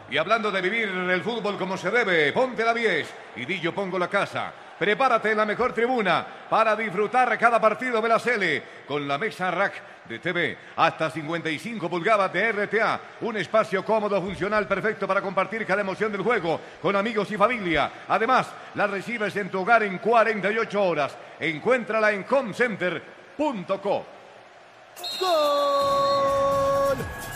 Y hablando de vivir el fútbol como se debe, ponte la 10 y di yo pongo la casa. Prepárate en la mejor tribuna para disfrutar cada partido de la Sele con la mesa rack de TV, hasta 55 pulgadas de RTA, un espacio cómodo, funcional, perfecto para compartir cada emoción del juego con amigos y familia. Además, la recibes en tu hogar en 48 horas. Encuéntrala en comcenter.co. ¡Gol!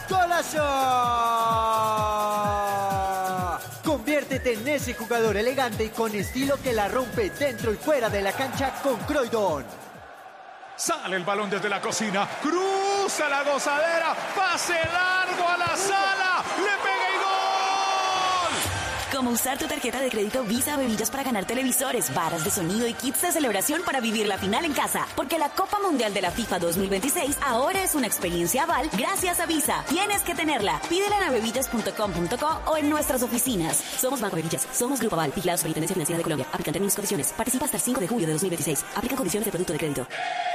¡Golazo! Conviértete en ese jugador elegante y con estilo que la rompe dentro y fuera de la cancha con Croydon. Sale el balón desde la cocina, cruza la gozadera, pase largo a la sala, le pega y gol. Como usar tu tarjeta de crédito Visa Bebillas para ganar televisores, varas de sonido y kits de celebración para vivir la final en casa. Porque la Copa Mundial de la FIFA 2026 ahora es una experiencia aval gracias a Visa. Tienes que tenerla. Pídela en bebillas.com.co o en nuestras oficinas. Somos Banco Bebillas. Somos Grupo Aval. Vigilados Superintendencia Financiera de Colombia. Aplican términos y condiciones. Participa hasta el 5 de julio de 2026. Aplican condiciones de producto de crédito.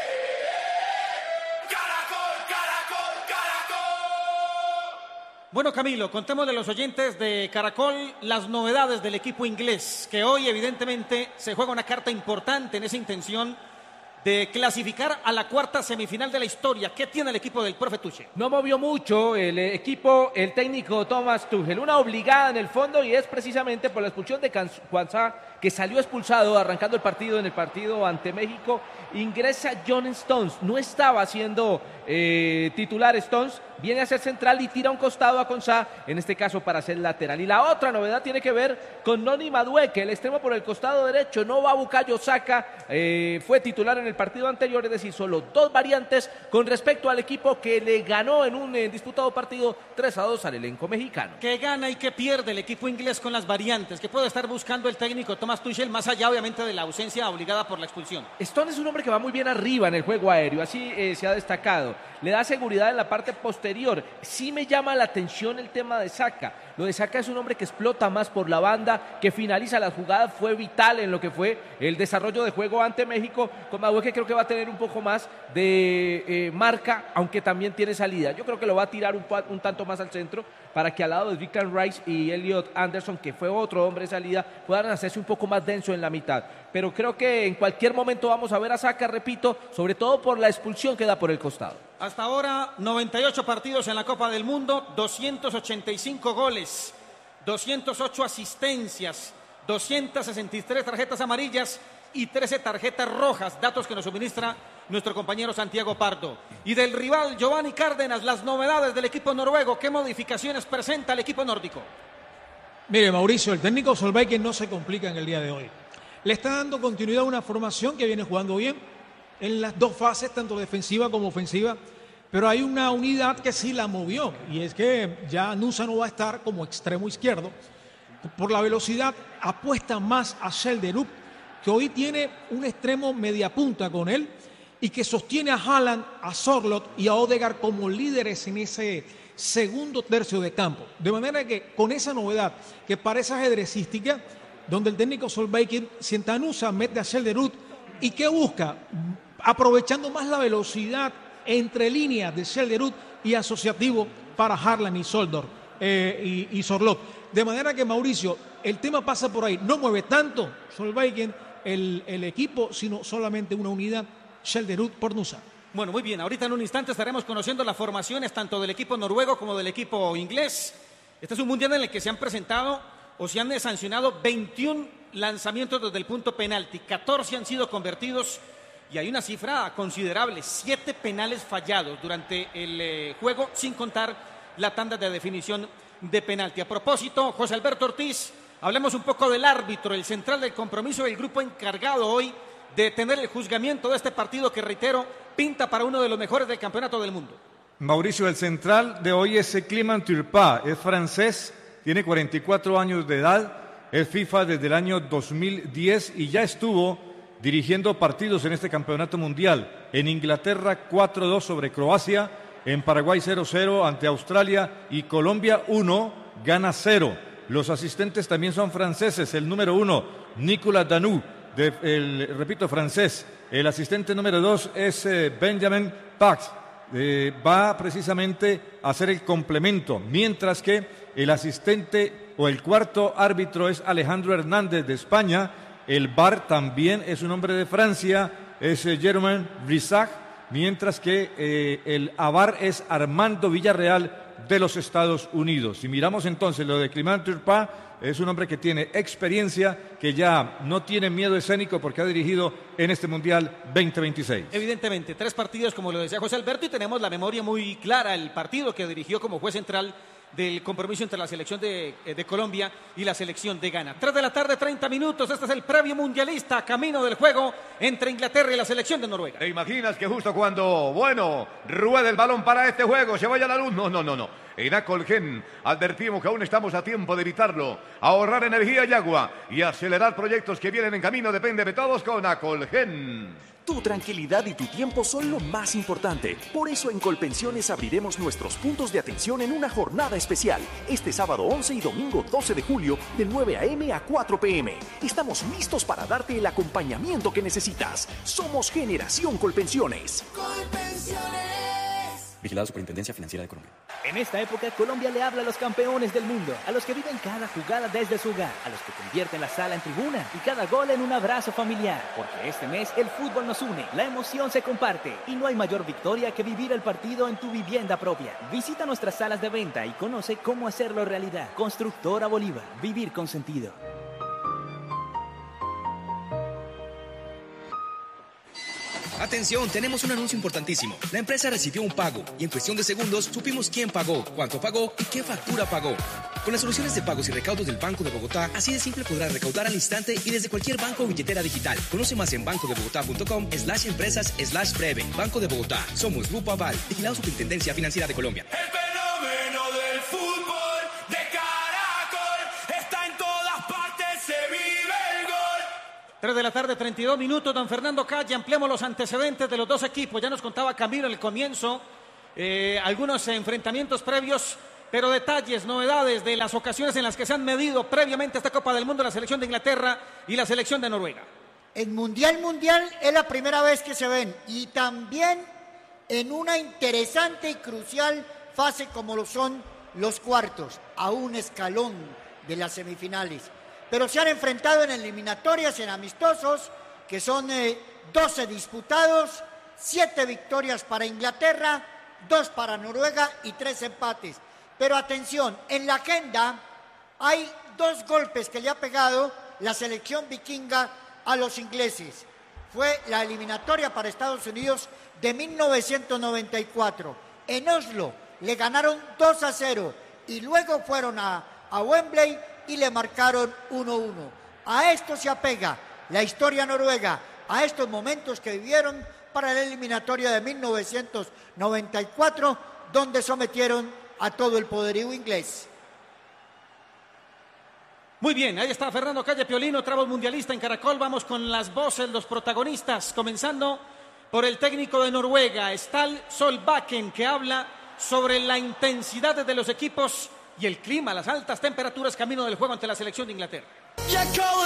Bueno, Camilo, contémosle a los oyentes de Caracol las novedades del equipo inglés, que hoy evidentemente se juega una carta importante en esa intención de clasificar a la cuarta semifinal de la historia. ¿Qué tiene el equipo del profe Tuchel? No movió mucho el equipo, el técnico Thomas Tuchel, una obligada en el fondo y es precisamente por la expulsión de Quansah, que salió expulsado arrancando el partido en el partido ante México. Ingresa John Stones, no estaba siendo titular Stones, viene a ser central y tira un costado a Quansah, en este caso para ser lateral. Y la otra novedad tiene que ver con Noni Madueke, el extremo por el costado derecho, no va Bukayo Saka, fue titular en el partido anterior, es decir, solo dos variantes con respecto al equipo que le ganó en un disputado partido 3-2 al elenco mexicano. ¿Qué gana y qué pierde el equipo inglés con las variantes? ¿Qué puede estar buscando el técnico Thomas Tuchel, más allá obviamente de la ausencia obligada por la expulsión? Stone es un hombre que va muy bien arriba en el juego aéreo, así se ha destacado, le da seguridad en la parte posterior. Sí me llama la atención el tema de Saka. Lo de Saka es un hombre que explota más por la banda, que finaliza las jugadas, fue vital en lo que fue el desarrollo de juego ante México. Con Madueke creo que va a tener un poco más de marca, aunque también tiene salida. Yo creo que lo va a tirar un tanto más al centro para que al lado de Declan Rice y Elliot Anderson, que fue otro hombre de salida, puedan hacerse un poco más denso en la mitad. Pero creo que en cualquier momento vamos a ver a Saka, repito, sobre todo por la expulsión que da por el costado. Hasta ahora, 98 partidos en la Copa del Mundo, 285 goles, 208 asistencias, 263 tarjetas amarillas y 13 tarjetas rojas, datos que nos suministra nuestro compañero Santiago Pardo. Y del rival Giovanni Cárdenas, las novedades del equipo noruego, ¿qué modificaciones presenta el equipo nórdico? Mire, Mauricio, el técnico Solbakken no se complica en el día de hoy. Le está dando continuidad a una formación que viene jugando bien en las dos fases, tanto defensiva como ofensiva, pero hay una unidad que sí la movió, y es que ya Nusa no va a estar como extremo izquierdo. Por la velocidad apuesta más a Schelderup, que hoy tiene un extremo media punta con él y que sostiene a Haaland, a Sorloth y a Odegaard como líderes en ese segundo tercio de campo. De manera que con esa novedad que parece ajedrecística, donde el técnico Solbakken sienta a Nusa, mete a Schelderup, ¿y qué busca? Aprovechando más la velocidad entre líneas de Schelderup y asociativo para Haaland y Sorloth. De manera que, Mauricio, el tema pasa por ahí. No mueve tanto Solbakken el equipo, sino solamente una unidad, Schelderup por Nusa. Bueno, muy bien. Ahorita en un instante estaremos conociendo las formaciones tanto del equipo noruego como del equipo inglés. Este es un mundial en el que se han presentado o se han sancionado 21 lanzamientos desde el punto penalti. 14 han sido convertidos y hay una cifra considerable. 7 penales fallados durante el juego, sin contar la tanda de definición de penalti. A propósito, José Alberto Ortiz, hablemos un poco del árbitro, el central del compromiso del grupo encargado hoy de tener el juzgamiento de este partido que, reitero, pinta para uno de los mejores del campeonato del mundo. Mauricio, el central de hoy es Clément Turpin, es francés, tiene 44 años de edad, es FIFA desde el año 2010 y ya estuvo dirigiendo partidos en este campeonato mundial. En Inglaterra 4-2 sobre Croacia, en Paraguay 0-0 ante Australia y Colombia 1, gana 0. Los asistentes también son franceses, el número 1, Nicolas Danou, repito, francés. El asistente número 2 es Benjamin Pax. Va precisamente a hacer el complemento, mientras que El asistente o el cuarto árbitro es Alejandro Hernández de España. El VAR también es un hombre de Francia, es Germain Brissac, mientras que el AVAR es Armando Villarreal de los Estados Unidos. Si miramos entonces lo de Clément Turpin, es un hombre que tiene experiencia, que ya no tiene miedo escénico porque ha dirigido en este Mundial 2026. Evidentemente, 3 partidos como lo decía José Alberto y tenemos la memoria muy clara, el partido que dirigió como juez central del compromiso entre la selección de Colombia y la selección de Ghana. 3 de la tarde, 30 minutos, este es el previo mundialista, camino del juego entre Inglaterra y la selección de Noruega. ¿Te imaginas que justo cuando, rueda el balón para este juego, se vaya la luz? No. En Acolgen advertimos que aún estamos a tiempo de evitarlo, ahorrar energía y agua y acelerar proyectos que vienen en camino, depende de todos con Acolgen. Tu tranquilidad y tu tiempo son lo más importante. Por eso en Colpensiones abriremos nuestros puntos de atención en una jornada especial. Este sábado 11 y domingo 12 de julio, de 9 a.m. a 4 p.m. Estamos listos para darte el acompañamiento que necesitas. Somos Generación Colpensiones. Vigilado Superintendencia Financiera de Colombia. En esta época, Colombia le habla a los campeones del mundo, a los que viven cada jugada desde su hogar, a los que convierten la sala en tribuna y cada gol en un abrazo familiar. Porque este mes el fútbol nos une, la emoción se comparte y no hay mayor victoria que vivir el partido en tu vivienda propia. Visita nuestras salas de venta y conoce cómo hacerlo realidad. Constructora Bolívar, vivir con sentido. Atención, tenemos un anuncio importantísimo. La empresa recibió un pago y en cuestión de segundos supimos quién pagó, cuánto pagó y qué factura pagó. Con las soluciones de pagos y recaudos del Banco de Bogotá, así de simple podrás recaudar al instante y desde cualquier banco o billetera digital. Conoce más en bancodebogotá.com/empresas/breve. Banco de Bogotá. Somos Grupo Aval. Vigilado Superintendencia Financiera de Colombia. El fenómeno del fútbol de Caracol está en todas partes, se vive el gol. 3 de la tarde, 32 minutos, don Fernando Calle, ampliamos los antecedentes de los dos equipos. Ya nos contaba Camilo en el comienzo algunos enfrentamientos previos, pero detalles, novedades de las ocasiones en las que se han medido previamente a esta Copa del Mundo la selección de Inglaterra y la selección de Noruega. En Mundial es la primera vez que se ven y también en una interesante y crucial fase como lo son los cuartos, a un escalón de las semifinales. Pero se han enfrentado en eliminatorias, en amistosos, que son 12 disputados, 7 victorias para Inglaterra, 2 para Noruega y 3 empates. Pero atención, en la agenda hay 2 golpes que le ha pegado la selección vikinga a los ingleses. Fue la eliminatoria para Estados Unidos de 1994. En Oslo le ganaron 2-0 y luego fueron a Wembley y le marcaron 1-1. A esto se apega la historia noruega, a estos momentos que vivieron para la eliminatoria de 1994, donde sometieron a todo el poderío inglés. Muy bien, ahí está Fernando Calle Piolín, otra voz mundialista en Caracol. Vamos con las voces, los protagonistas, comenzando por el técnico de Noruega, Ståle Solbakken, que habla sobre la intensidad de los equipos y el clima, las altas temperaturas camino del juego ante la selección de Inglaterra.